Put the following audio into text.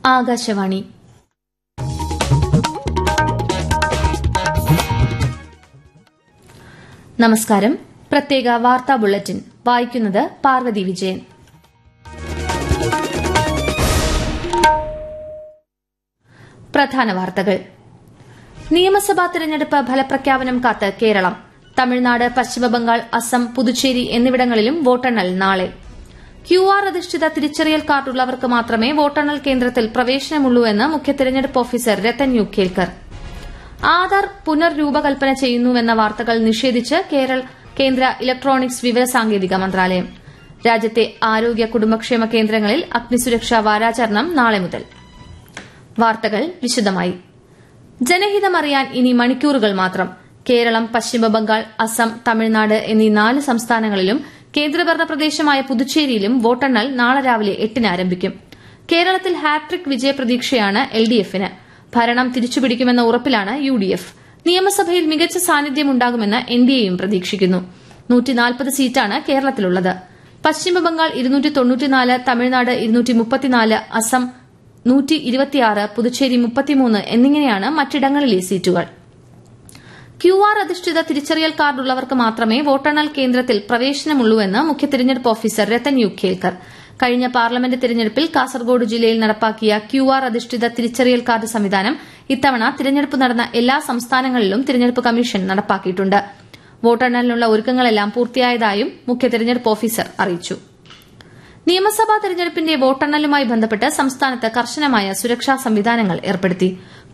ആകാശവാണി. നമസ്കാരം. പ്രത്യേക വാർത്താ ബുള്ളറ്റിൻ വായിക്കുന്നത് പാർവതി വിജയൻ. പ്രധാന വാർത്തകൾ. നിയമസഭാ തെരഞ്ഞെടുപ്പ് ഫലപ്രഖ്യാപനം കാത്ത് കേരളം. തമിഴ്നാട്, പശ്ചിമബംഗാൾ, അസം, പുതുച്ചേരി എന്നിവിടങ്ങളിലും വോട്ടെണ്ണൽ നാളെ. QR അധിഷ്ഠിത തിരിച്ചറിയൽ കാർഡുള്ളവർക്ക് മാത്രമേ വോട്ടെണ്ണൽ കേന്ദ്രത്തിൽ പ്രവേശനമുള്ളൂ എന്ന് മുഖ്യ തെരഞ്ഞെടുപ്പ് ഓഫീസർ രത്തൻ യു കേൽക്കർ. ആധാർ പുനർരൂപകൽപ്പന ചെയ്യുന്നുവെന്ന വാർത്തകൾ നിഷേധിച്ച് കേന്ദ്ര ഇലക്ട്രോണിക്സ് വിവരസാങ്കേതിക മന്ത്രാലയം. രാജ്യത്തെ ആരോഗ്യ കുടുംബക്ഷേമ കേന്ദ്രങ്ങളിൽ അഗ്നിസുരക്ഷാ വാരാചരണം നാളെ മുതൽ. വാർത്തകൾ വിശദമായി. ജനഹിതമറിയാൻ ഇനി മണിക്കൂറുകൾ മാത്രം. കേരളം, പശ്ചിമബംഗാൾ, അസം, തമിഴ്നാട് എന്നീ 4 സംസ്ഥാനങ്ങളിലും കേന്ദ്രഭരണ പ്രദേശമായ പുതുച്ചേരിയിലും വോട്ടെണ്ണൽ നാളെ രാവിലെ 8-ന് ആരംഭിക്കും. കേരളത്തിൽ ഹാട്രിക് വിജയപ്രതീക്ഷയാണ് LDFന്. ഭരണം തിരിച്ചുപിടിക്കുമെന്ന ഉറപ്പിലാണ് UDF. നിയമസഭയിൽ മികച്ച സാന്നിധ്യമുണ്ടാകുമെന്ന് NDAയും പ്രതീക്ഷിക്കുന്നു. 140 സീറ്റാണ് കേരളത്തിലുള്ളത്. പശ്ചിമബംഗാൾ 294, തമിഴ്നാട് 234, അസം 126, പുതുച്ചേരി 33 എന്നിങ്ങനെയാണ് മറ്റിടങ്ങളിലെ സീറ്റുകൾ. QR അധിഷ്ഠിത തിരിച്ചറിയൽ കാർഡുള്ളവർക്ക് മാത്രമേ വോട്ടെണ്ണൽ കേന്ദ്രത്തിൽ പ്രവേശനമുള്ളൂവെന്ന് മുഖ്യ തെരഞ്ഞെടുപ്പ് ഓഫീസർ രത്തൻ യു കേൽക്കർ. കഴിഞ്ഞ പാർലമെന്റ് തെരഞ്ഞെടുപ്പിൽ കാസർഗോഡ് ജില്ലയിൽ നടപ്പാക്കിയ QR അധിഷ്ഠിത തിരിച്ചറിയൽ കാർഡ് സംവിധാനം ഇത്തവണ തിരഞ്ഞെടുപ്പ് നടന്ന എല്ലാ സംസ്ഥാനങ്ങളിലും തിരഞ്ഞെടുപ്പ് കമ്മീഷൻ നടപ്പാക്കിയിട്ടുണ്ട്. വോട്ടെണ്ണലിനുള്ള ഒരുക്കങ്ങളെല്ലാം പൂർത്തിയായതായും മുഖ്യ തെരഞ്ഞെടുപ്പ് ഓഫീസർ അറിയിച്ചു. നിയമസഭാ തെരഞ്ഞെടുപ്പിന്റെ വോട്ടെണ്ണലുമായി ബന്ധപ്പെട്ട് സംസ്ഥാനത്ത് കർശനമായ സുരക്ഷാ സംവിധാനങ്ങൾ ഏർപ്പെടുത്തി.